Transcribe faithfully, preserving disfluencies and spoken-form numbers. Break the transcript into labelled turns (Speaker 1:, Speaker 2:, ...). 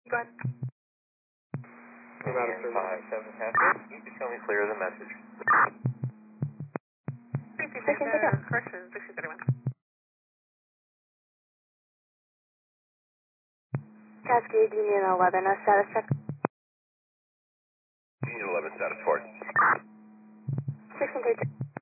Speaker 1: Go ahead.
Speaker 2: About a five, seven, half. You can tell me clear the message.
Speaker 1: sixty Panda, correction, sixty thirty-one.
Speaker 3: Cascade Union eleven, a status check.
Speaker 2: Union eleven, status four.
Speaker 3: sixteen thirty-two.